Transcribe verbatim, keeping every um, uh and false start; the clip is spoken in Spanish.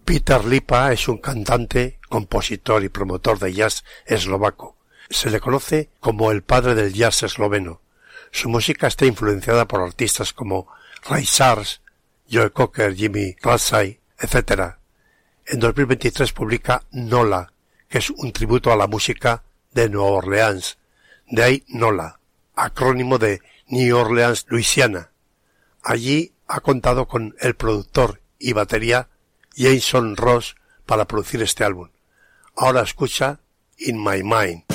Peter Lipa es un cantante, compositor y promotor de jazz eslovaco. Se le conoce como el padre del jazz esloveno. Su música está influenciada por artistas como Ray Charles, Joe Cocker, Jimmy Ramsey, etcétera. En dos mil veintitrés publica Nola, que es un tributo a la música de Nueva Orleans. De ahí Nola, acrónimo de New Orleans, Luisiana. Allí ha contado con el productor y batería Jason Ross para producir este álbum. Ahora escucha In My Mind.